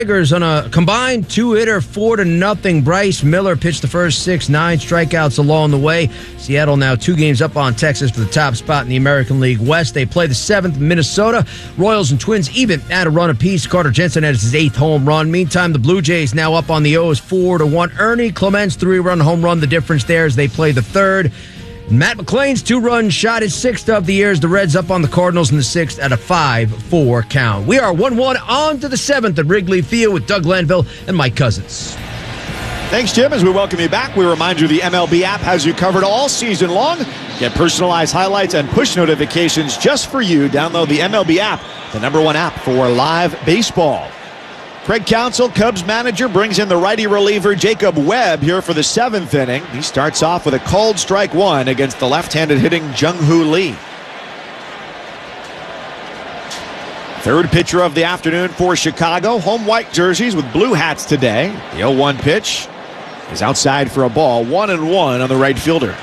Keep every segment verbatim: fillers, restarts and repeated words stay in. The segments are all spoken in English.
Tigers on a combined two-hitter, four to nothing. Bryce Miller pitched the first six, nine strikeouts along the way. Seattle now two games up on Texas for the top spot in the American League West. They play the seventh, Minnesota. Royals and Twins even at a run apiece. Carter Jensen has his eighth home run. Meantime, the Blue Jays now up on the O's four to one. Ernie Clement's three-run home run, the difference there as they play the third. Matt McClain's two-run shot, his sixth of the year, as the Reds up on the Cardinals in the sixth at a five four count. We are one one on to the seventh at Wrigley Field with Doug Glanville and Mike Cousins. Thanks, Jim. As we welcome you back, we remind you the M L B app has you covered all season long. Get personalized highlights and push notifications just for you. Download the M L B app, the number one app for live baseball. Craig Counsell, Cubs manager, brings in the righty reliever Jacob Webb here for the seventh inning. He starts off with a called strike one against the left-handed hitting Jung-Hoo Lee. Third pitcher of the afternoon for Chicago. Home white jerseys with blue hats today. The oh one pitch is outside for a ball. One and one on the right fielder.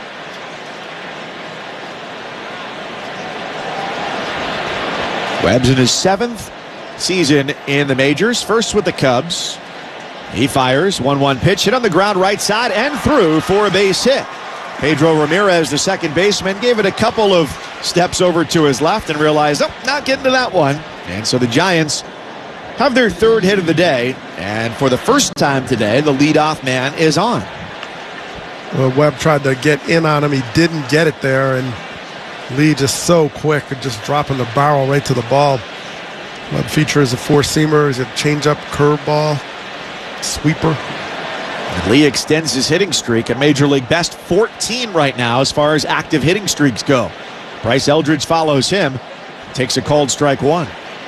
Webb's in his seventh season in the majors. First with the Cubs. He fires. one one pitch hit on the ground right side and through for a base hit. Pedro Ramirez, the second baseman, gave it a couple of steps over to his left and realized, oh, not getting to that one. And so the Giants have their third hit of the day. And for the first time today, the leadoff man is on. Well, Webb tried to get in on him. He didn't get it there. And Lee just so quick, just dropping the barrel right to the ball. Webb features a four-seamer, a changeup, curveball, sweeper. And Lee extends his hitting streak, a Major League best fourteen right now as far as active hitting streaks go. Bryce Eldridge follows him, takes a called strike one.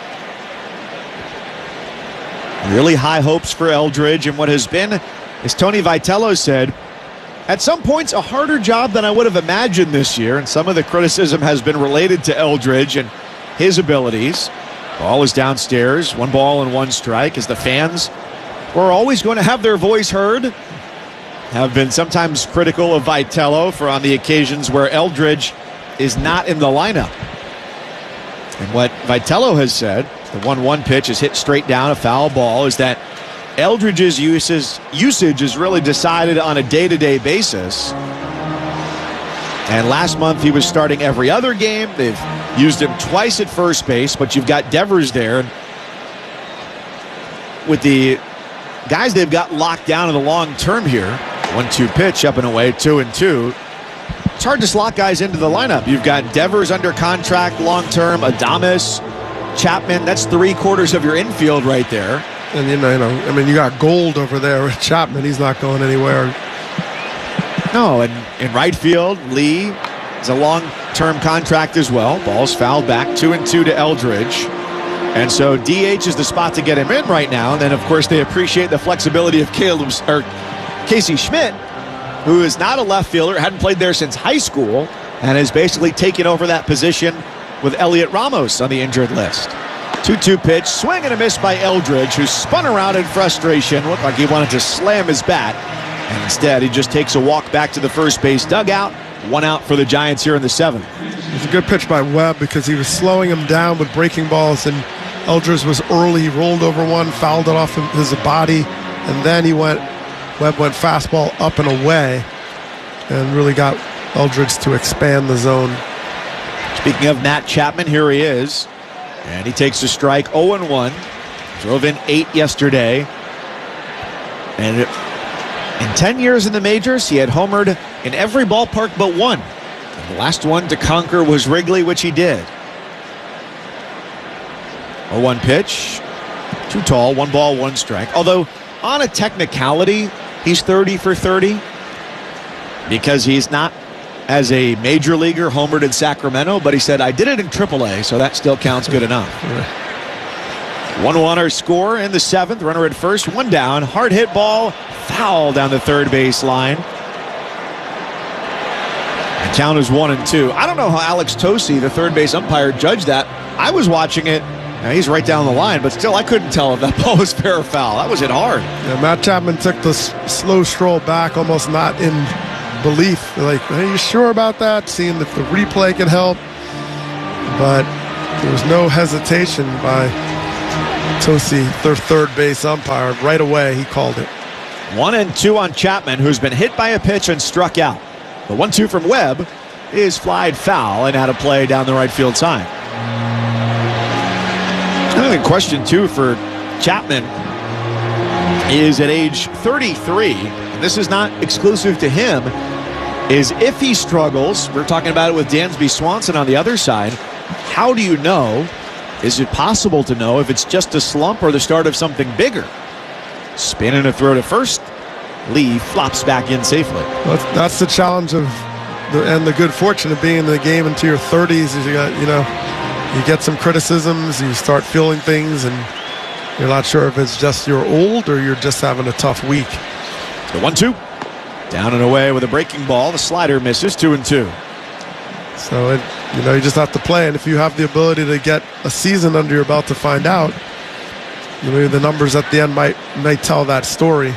Really high hopes for Eldridge, and what has been, as Tony Vitello said, at some points a harder job than I would have imagined this year, and some of the criticism has been related to Eldridge and his abilities. Ball is downstairs, one ball and one strike, as the fans who are always going to have their voice heard have been sometimes critical of Vitello for on the occasions where Eldridge is not in the lineup. And what Vitello has said, the one one pitch is hit straight down, a foul ball, is that Eldridge's uses, usage is really decided on a day-to-day basis. And last month he was starting every other game. They've used him twice at first base, but you've got Devers there. With the guys they've got locked down in the long term here, one two pitch up and away, two and two. It's hard to slot guys into the lineup. You've got Devers under contract long term, Adames, Chapman. That's three quarters of your infield right there. And you know, you know, I mean, you got Gold over there with Chapman. He's not going anywhere. No, and in right field, Lee is a long-term contract as well. Ball's fouled back, two and two to Eldridge. And so D H is the spot to get him in right now. And then, of course, they appreciate the flexibility of Caleb's, or Casey Schmidt, who is not a left fielder, hadn't played there since high school, and has basically taken over that position with Elliot Ramos on the injured list. two two pitch, swing and a miss by Eldridge, who spun around in frustration. Looked like he wanted to slam his bat. And instead, he just takes a walk back to the first base dugout. One out for the Giants here in the seventh. It was a good pitch by Webb because he was slowing him down with breaking balls, and Eldridge was early, rolled over one, fouled it off his body, and then he went, Webb went fastball up and away and really got Eldridge to expand the zone. Speaking of Matt Chapman, here he is. And he takes a strike, oh and one. Drove in eight yesterday. And it, in ten years in the majors, he had homered in every ballpark but one. And the last one to conquer was Wrigley, which he did. oh one pitch. Too tall, one ball, one strike. Although, on a technicality, he's thirty for thirty. Because he's not, as a major leaguer, homered in Sacramento, but he said, I did it in triple A, so that still counts good enough. one one our score in the seventh. Runner at first, one down. Hard hit ball, foul down the third base line. The count is one and two. I don't know how Alex Tosi, the third base umpire, judged that. I was watching it. Now he's right down the line, but still I couldn't tell if that ball was fair or foul. That was hit hard. Yeah, Matt Chapman took the s- slow stroll back, almost not in belief. Like, are you sure about that? Seeing if the replay can help. But there was no hesitation by Tosi, their third base umpire, right away he called it. One and two on Chapman, who's been hit by a pitch and struck out. The one two from Webb is flied foul and out of play down the right field side. I think the question, too, for Chapman is at age thirty-three, and this is not exclusive to him, is if he struggles, we're talking about it with Dansby Swanson on the other side, how do you know, is it possible to know if it's just a slump or the start of something bigger? Spin and a throw to first. Lee flops back in safely. Well, that's the challenge of, the, and the good fortune of being in the game into your thirties is you got, you know, you get some criticisms, you start feeling things, and you're not sure if it's just you're old or you're just having a tough week. The one two. Down and away with a breaking ball. The slider misses, two and two. So, it, you know, you just have to play. And if you have the ability to get a season under your belt to find out, you know, the numbers at the end might, might tell that story.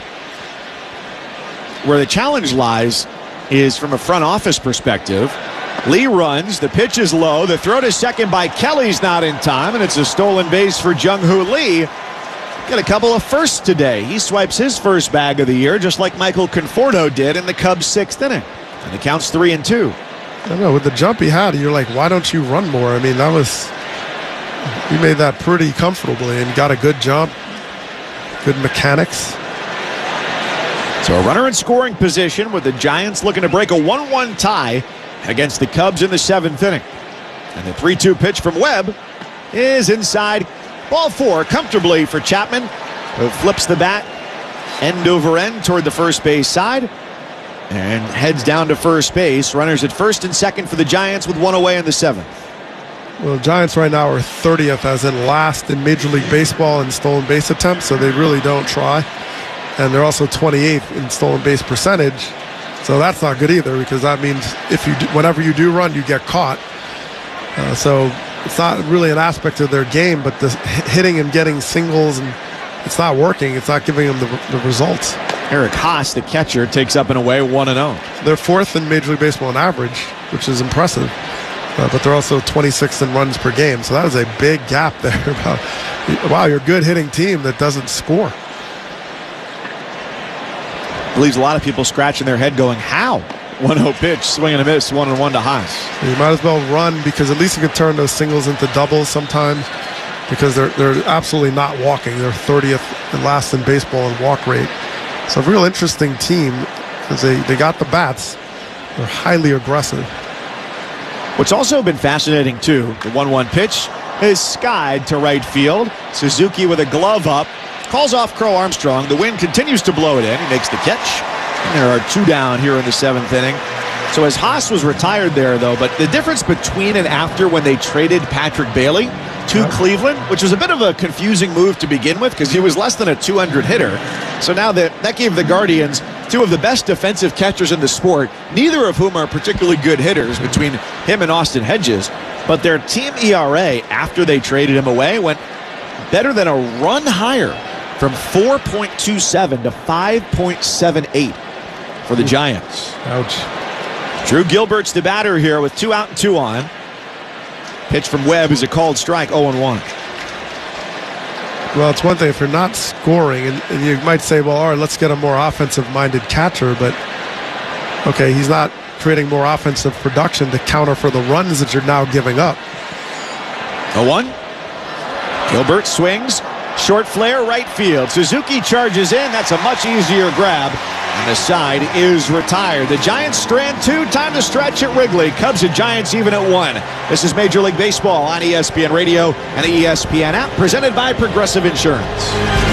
Where the challenge lies is from a front office perspective. Lee runs, the pitch is low, the throw to second by Kelly's not in time, and it's a stolen base for Jung-Hoo Lee. Got a couple of firsts today. He swipes his first bag of the year, just like Michael Conforto did in the Cubs' sixth inning. And the count's three and two. I don't know, with the jump he had, you're like, why don't you run more? I mean, that was, he made that pretty comfortably and got a good jump, good mechanics. So a runner in scoring position with the Giants looking to break a one one tie against the Cubs in the seventh inning. And the three two pitch from Webb is inside. Ball four comfortably for Chapman, who flips the bat end over end toward the first base side and heads down to first base. Runners at first and second for the Giants with one away in the seventh. Well, the Giants right now are thirtieth, as in last in Major League Baseball in stolen base attempts, so they really don't try. And they're also twenty-eighth in stolen base percentage. So that's not good either, because that means if you do, whenever you do run, you get caught. Uh, so it's not really an aspect of their game, but the hitting and getting singles, and it's not working. It's not giving them the, the results. Eric Haas, the catcher, takes up and away one and oh. They're fourth in Major League Baseball in average, which is impressive. Uh, but they're also twenty-sixth in runs per game. So that is a big gap there. About, wow, you're a good hitting team that doesn't score. Leaves a lot of people scratching their head going, how? one oh pitch, swing and a miss, one and one to Haas. You might as well run, because at least you can turn those singles into doubles sometimes, because they're they're absolutely not walking. They're thirtieth and last in baseball in walk rate. It's a real interesting team, because they, they got the bats. They're highly aggressive. What's also been fascinating, too, the one one pitch is skied to right field. Suzuki with a glove up. Calls off Crow Armstrong. The wind continues to blow it in. He makes the catch. And there are two down here in the seventh inning. So as Haas was retired there, though, but the difference between and after when they traded Patrick Bailey to yeah. Cleveland, which was a bit of a confusing move to begin with because he was less than a two hundred hitter. So now that, that gave the Guardians two of the best defensive catchers in the sport, neither of whom are particularly good hitters between him and Austin Hedges. But their team E R A after they traded him away went better than a run higher, from four point two seven to five point seven eight for the Giants. Ouch. Drew Gilbert's the batter here with two out and two on. Pitch from Webb is a called strike, oh and one. Well, it's one thing if you're not scoring, and, and you might say, well, all right, let's get a more offensive-minded catcher, but okay, he's not creating more offensive production to counter for the runs that you're now giving up. oh one. Gilbert swings. Short flare, right field. Suzuki charges in. That's a much easier grab. And the side is retired. The Giants strand two. Time to stretch at Wrigley. Cubs and Giants even at one. This is Major League Baseball on E S P N Radio and the E S P N app, presented by Progressive Insurance.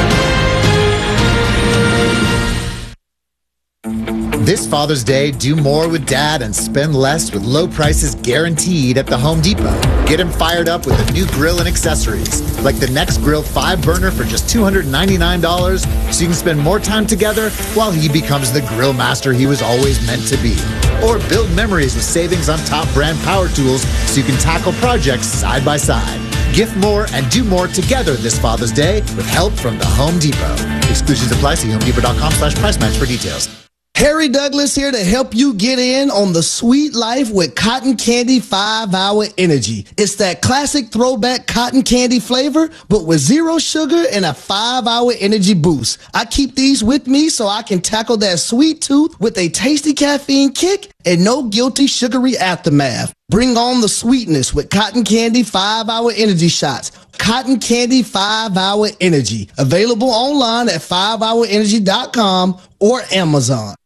This Father's Day, do more with Dad and spend less with low prices guaranteed at the Home Depot. Get him fired up with a new grill and accessories, like the Next Grill five burner for just two hundred ninety-nine dollars, so you can spend more time together while he becomes the grill master he was always meant to be. Or build memories with savings on top brand power tools so you can tackle projects side by side. Gift more and do more together this Father's Day with help from the Home Depot. Exclusions apply. See homedepot.com slash price match for details. Harry Douglas here to help you get in on the sweet life with Cotton Candy five hour Energy. It's that classic throwback cotton candy flavor, but with zero sugar and a five hour energy boost. I keep these with me so I can tackle that sweet tooth with a tasty caffeine kick and no guilty sugary aftermath. Bring on the sweetness with Cotton Candy five hour Energy shots. Cotton Candy five hour Energy. Available online at five hour energy dot com or Amazon.